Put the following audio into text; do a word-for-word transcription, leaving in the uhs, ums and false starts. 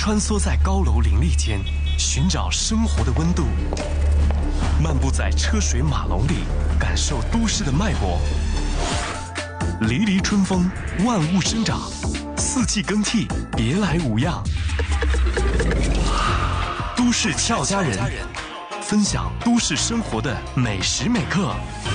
穿梭在高楼林立间，寻找生活的温度；漫步在车水马龙里，感受都市的脉搏。离离春风，万物生长，四季更替，别来无恙。都市俏佳人，分享都市生活的每时每刻。